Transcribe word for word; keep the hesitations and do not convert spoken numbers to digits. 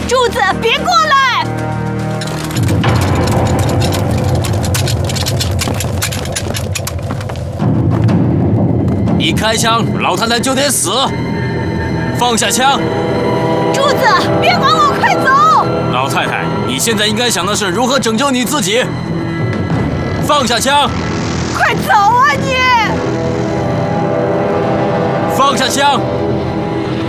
柱子，别过来！ 一开枪，老太太就得死。放下枪！ 柱子，别管我，快走！ 老太太，你现在应该想的是如何拯救你自己。放下枪！ 快走啊你！ 放下枪！